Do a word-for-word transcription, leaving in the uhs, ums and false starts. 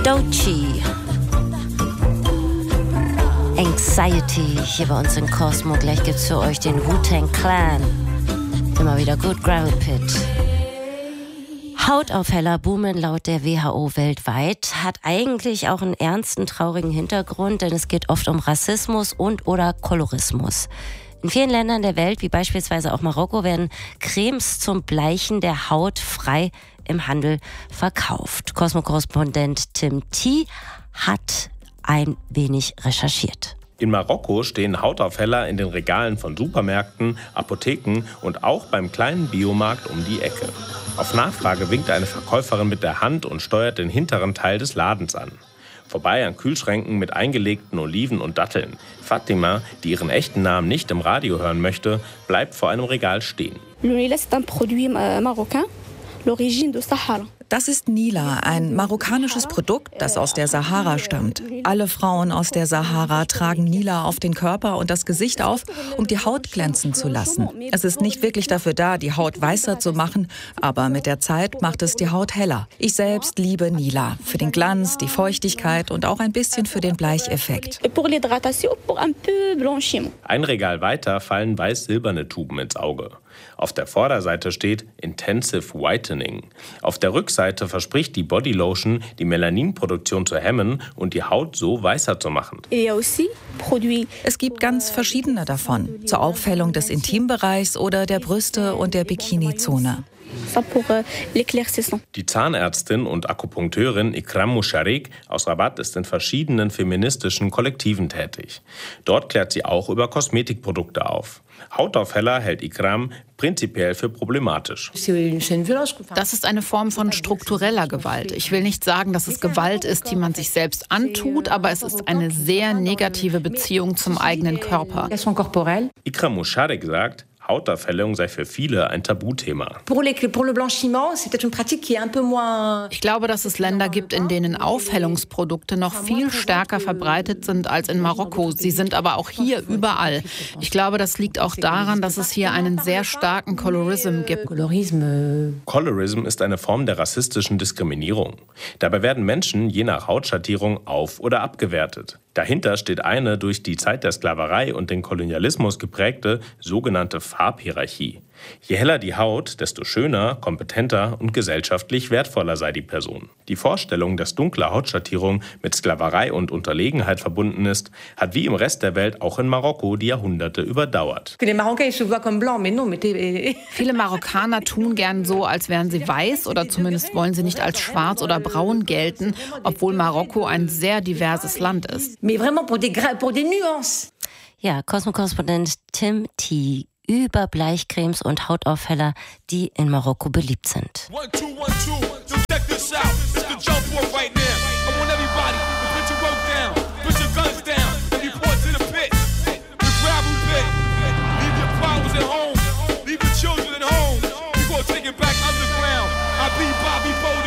Doechii. Anxiety hier bei uns in Cosmo. Gleich gibt's für euch den Wu-Tang Clan. Immer wieder gut, Gravel Pit. Hautaufheller boomen laut der W H O weltweit, hat eigentlich auch einen ernsten, traurigen Hintergrund, denn es geht oft um Rassismus und oder Kolorismus. In vielen Ländern der Welt, wie beispielsweise auch Marokko, werden Cremes zum Bleichen der Haut frei im Handel verkauft. Cosmo-Korrespondent Tim T. hat ein wenig recherchiert. In Marokko stehen Hautaufheller in den Regalen von Supermärkten, Apotheken und auch beim kleinen Biomarkt um die Ecke. Auf Nachfrage winkt eine Verkäuferin mit der Hand und steuert den hinteren Teil des Ladens an. Vorbei an Kühlschränken mit eingelegten Oliven und Datteln. Fatima, die ihren echten Namen nicht im Radio hören möchte, bleibt vor einem Regal stehen. Das ist Nila, ein marokkanisches Produkt, das aus der Sahara stammt. Alle Frauen aus der Sahara tragen Nila auf den Körper und das Gesicht auf, um die Haut glänzen zu lassen. Es ist nicht wirklich dafür da, die Haut weißer zu machen, aber mit der Zeit macht es die Haut heller. Ich selbst liebe Nila, für den Glanz, die Feuchtigkeit und auch ein bisschen für den Bleicheffekt. Ein Regal weiter fallen weiß-silberne Tuben ins Auge. Auf der Vorderseite steht Intensive Whitening. Auf der Rückseite verspricht die Bodylotion, die Melaninproduktion zu hemmen und die Haut so weißer zu machen. Es gibt ganz verschiedene davon, zur Aufhellung des Intimbereichs oder der Brüste und der Bikini-Zone. Die Zahnärztin und Akupunkteurin Ikram Musharik aus Rabat ist in verschiedenen feministischen Kollektiven tätig. Dort klärt sie auch über Kosmetikprodukte auf. Hautaufheller hält Ikram prinzipiell für problematisch. Das ist eine Form von struktureller Gewalt. Ich will nicht sagen, dass es Gewalt ist, die man sich selbst antut, aber es ist eine sehr negative Beziehung zum eigenen Körper. Ikram Musharik sagt, Hautaufhellung sei für viele ein Tabuthema. Ich glaube, dass es Länder gibt, in denen Aufhellungsprodukte noch viel stärker verbreitet sind als in Marokko. Sie sind aber auch hier überall. Ich glaube, das liegt auch daran, dass es hier einen sehr starken Colorism gibt. Colorism ist eine Form der rassistischen Diskriminierung. Dabei werden Menschen je nach Hautschattierung auf- oder abgewertet. Dahinter steht eine durch die Zeit der Sklaverei und den Kolonialismus geprägte sogenannte Farbhierarchie. Je heller die Haut, desto schöner, kompetenter und gesellschaftlich wertvoller sei die Person. Die Vorstellung, dass dunkle Hautschattierung mit Sklaverei und Unterlegenheit verbunden ist, hat wie im Rest der Welt auch in Marokko die Jahrhunderte überdauert. Viele Marokkaner tun gern so, als wären sie weiß oder zumindest wollen sie nicht als schwarz oder braun gelten, obwohl Marokko ein sehr diverses Land ist. Ja, Cosmo-Korrespondent Tim T. über Bleichcremes und Hautaufheller, die in Marokko beliebt sind. One, two, one, two. So check this out. It's the jump off right now. I want everybody to put your rope down, put your guns down, and report to the pit. The gravel pit. Leave your problems at home. Leave your children at home. We gonna take it back underground. I be Bobby Bowden.